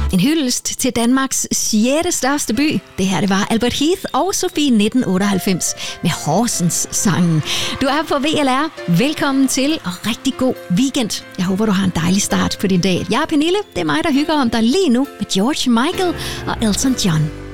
En hyldest til Danmarks 6. største by. Det her, det var Albert Heath og Sofie 1998 med Horsens-sangen. Du er på VLR. Velkommen til og rigtig god weekend. Jeg håber, du har en dejlig start på din dag. Jeg er Pernille. Det er mig, der hygger om dig lige nu med George Michael og Elton John.